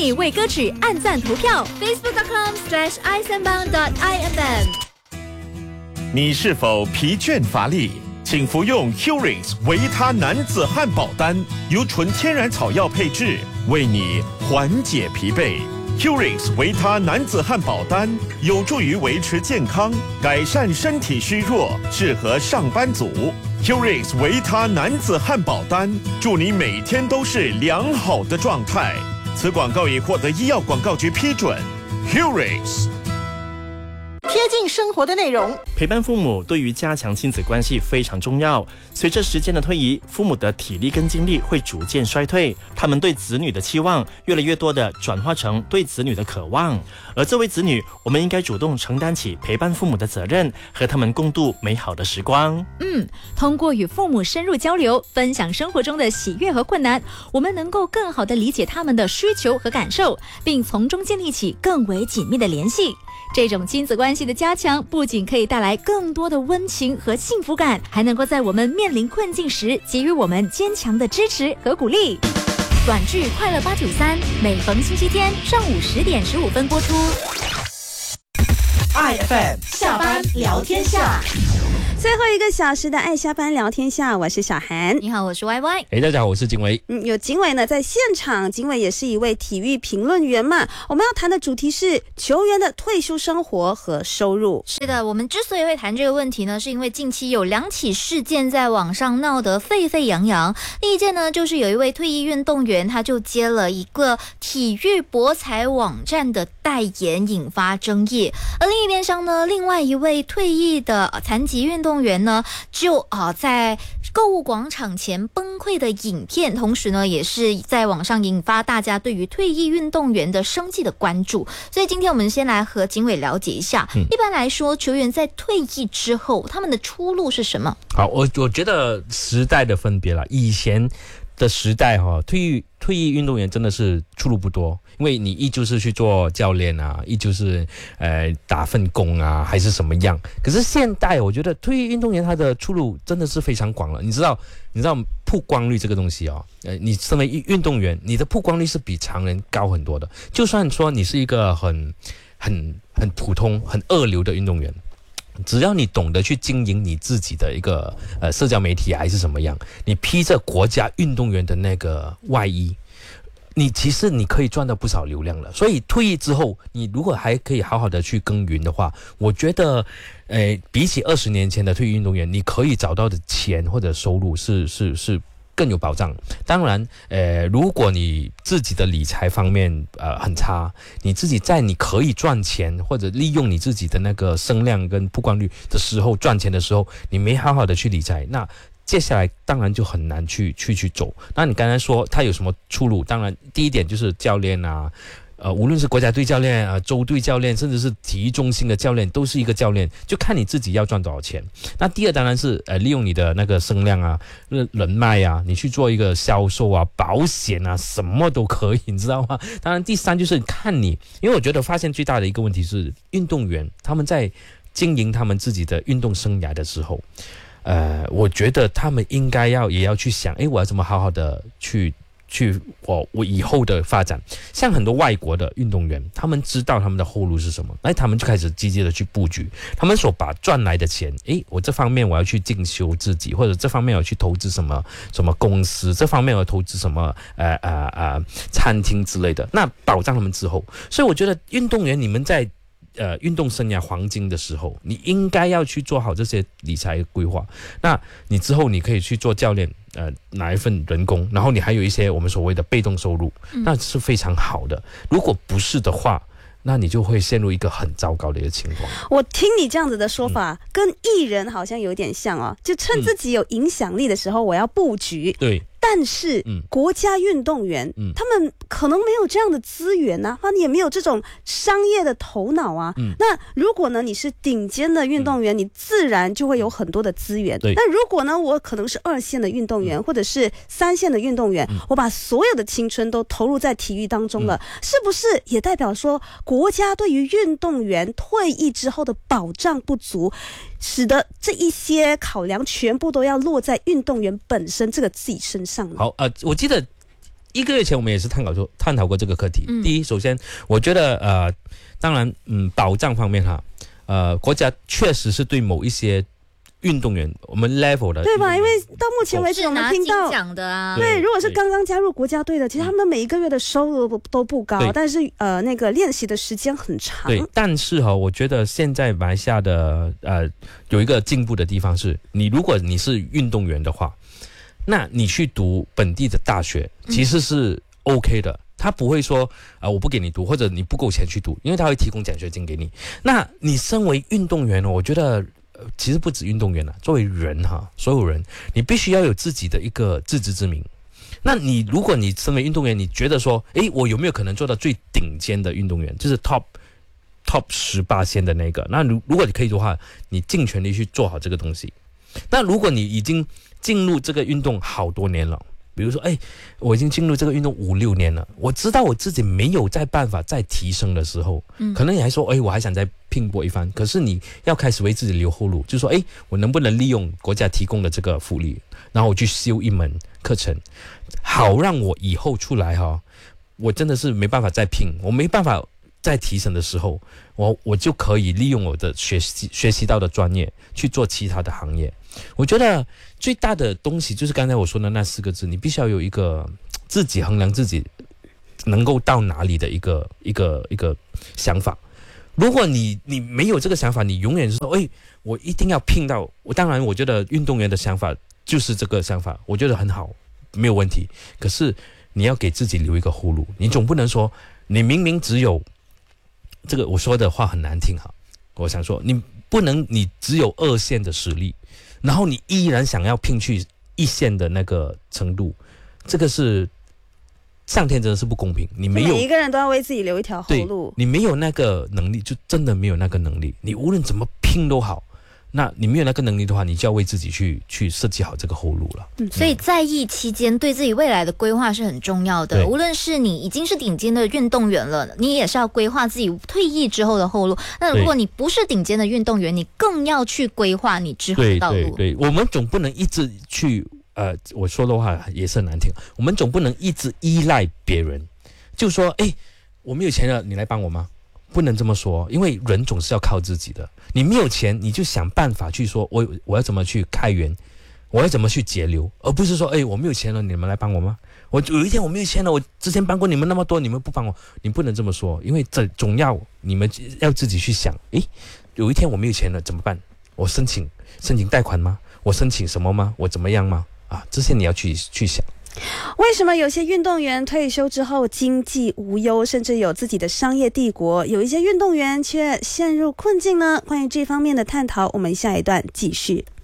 你为歌曲按赞投票 facebook.com/isanbang.ifm。 你是否疲倦乏力？请服用 Curix 维他男子汉堡丹，由纯天然草药配制，为你缓解疲惫。Curix 维他男子汉堡丹有助于维持健康，改善身体虚弱，适合上班族。Curix 维他男子汉堡丹，祝你每天都是良好的状态。此广告已获得医药广告局批准。Curix。 贴近生活的内容， 陪伴父母对于加强亲子关系非常重要。随着时间的推移，父母的体力跟精力会逐渐衰退，他们对子女的期望越来越多的转化成对子女的渴望。而作为子女，我们应该主动承担起陪伴父母的责任，和他们共度美好的时光。 通过与父母深入交流，分享生活中的喜悦和困难，我们能够更好地理解他们的需求和感受，并从中建立起更为紧密的联系。这种亲子关系的加强，不仅可以带来更多的温情和幸福感，还能够在我们面临困境时给予我们坚强的支持和鼓励。短剧《快乐893》每逢星期天上午10点15分播出。 IFM 下班聊天下， 最后一个小时的爱下班聊天下，我是小涵。 你好，我是 YY。 大家好，我是景伟。 有景伟呢在现场，景伟也是一位体育评论员嘛。我们要谈的主题是球员的退休生活和收入。 是的，我们之所以会谈这个问题呢，是因为近期有2起事件在网上闹得沸沸扬扬。第一件呢，就是有一位退役运动员，他就接了一个体育博彩网站的代言，引发争议。而另一边上呢，另外一位退役的残疾运动员呢，就在购物广场前崩溃的影片，同时呢，也是在网上引发大家对于退役运动员的生计的关注。所以今天我们先来和景伟了解一下，一般来说，球员在退役之后，他们的出路是什么？ 好，我觉得时代的分别啦，以前的时代退役运动员真的是出路不多，因为你依旧是去做教练啊，依旧是打份工啊，还是什么样。可是现代我觉得退役运动员他的出路真的是非常广了。你知道曝光率这个东西你身为运动员，你的曝光率是比常人高很多的。就算说你是一个很普通很二流的运动员，只要你懂得去经营你自己的一个社交媒体还是什么样，你披着国家运动员的那个外衣，其实你可以赚到不少流量了。所以退役之后，你如果还可以好好的去耕耘的话，我觉得比起20年前的退役运动员，你可以找到的钱或者收入是更有保障。当然如果你自己的理财方面很差，你自己在你可以赚钱或者利用你自己的那个声量跟曝光率的时候赚钱的时候，你没好好的去理财，那接下来当然就很难去走。那你刚才说他有什么出路？当然第一点就是教练啊，无论是国家队教练州队教练，甚至是体育中心的教练，都是一个教练，就看你自己要赚多少钱。那第二当然是利用你的那个声量啊、人脉啊，你去做一个销售啊、保险啊，什么都可以，你知道吗？当然第三就是看你，因为我觉得发现最大的一个问题是，运动员他们在经营他们自己的运动生涯的时候，我觉得他们应该也要去想，我要怎么好好的去我以后的发展。像很多外国的运动员，他们知道他们的后路是什么，他们就开始积极的去布局。他们所把赚来的钱，我这方面我要去进修自己，或者这方面我要去投资什么公司，这方面我要投资什么餐厅之类的，那保障他们之后。所以我觉得运动员你们在运动生涯黄金的时候，你应该要去做好这些理财规划。那你之后你可以去做教练，拿一份人工，然后你还有一些我们所谓的被动收入，那是非常好的。如果不是的话，那你就会陷入一个很糟糕的一个情况。 我听你这样子的说法，跟艺人好像有点像就趁自己有影响力的时候，我要布局。 对。 但是国家运动员他们可能没有这样的资源啊，他也没有这种商业的头脑啊。那如果呢你是顶尖的运动员，你自然就会有很多的资源。那如果呢我可能是2线的运动员，或者是3线的运动员，我把所有的青春都投入在体育当中了，是不是也代表说国家对于运动员退役之后的保障不足，使得这一些考量全部都要落在运动员本身这个自己身上呢？ 好我记得 1个月前我们也是探讨过这个课题。第一，首先我觉得当然保障方面哈，国家确实是对某一些运动员我们 level 的， 对吧？因为到目前为止我们听到是拿金奖的啊， 对，如果是刚刚加入国家队的，其实他们每一个月的收入都不高，但是那个练习的时间很长。 对，但是我觉得现在马来西亚的有一个进步的地方是，如果你是运动员的话，那你去读本地的大学其实是 OK 的。他不会说我不给你读，或者你不够钱去读，因为他会提供奖学金给你。那你身为运动员我觉得其实不止运动员作为人所有人你必须要有自己的一个自知之明。那如果你身为运动员，你觉得说我有没有可能做到最顶尖的运动员，就是 top 18% 的那个，那如果你可以的话，你尽全力去做好这个东西。那如果你已经进入这个运动好多年了，比如说我已经进入这个运动5-6年了，我知道我自己没有办法再提升的时候，可能你还说我还想再拼搏一番，可是你要开始为自己留后路，就是说我能不能利用国家提供的这个福利，然后我去修一门课程，好让我以后出来我真的是没办法再拼，我没办法再提升的时候，我就可以利用我的学习到的专业去做其他的行业。我觉得最大的东西就是刚才我说的那4个字，你必须要有一个自己衡量自己能够到哪里的一个想法。如果你没有这个想法，你永远说我一定要拼到当然我觉得运动员的想法就是这个想法，我觉得很好，没有问题。可是你要给自己留一个后路，你总不能说你明明只有这个，我说的话很难听我想说你不能你只有2线的实力，然后你依然想要拼去1线的那个程度，这个是上天真的是不公平。你没有， 每一个人都要为自己留一条后路。 你没有那个能力，就真的没有那个能力。你无论怎么拼都好，那你没有那个能力的话，你就要为自己去设计好这个后路了。 所以在役期间对自己未来的规划是很重要的。无论是你已经是顶尖的运动员了，你也是要规划自己退役之后的后路。那如果你不是顶尖的运动员，你更要去规划你之后的道路。 对，我们总不能一直去我说的话也是很难听，我们总不能一直依赖别人，就说我没有钱了，你来帮我吗？不能这么说，因为人总是要靠自己的。你没有钱，你就想办法去说我要怎么去开源，我要怎么去节流，而不是说我没有钱了，你们来帮我吗？我有一天我没有钱了，我之前帮过你们那么多，你们不帮我，你不能这么说，因为总要你们要自己去想，有一天我没有钱了怎么办？我申请贷款吗？我申请什么吗？我怎么样吗？这些你要去想。 为什么有些运动员退休之后经济无忧，甚至有自己的商业帝国，有一些运动员却陷入困境呢？关于这方面的探讨，我们下一段继续。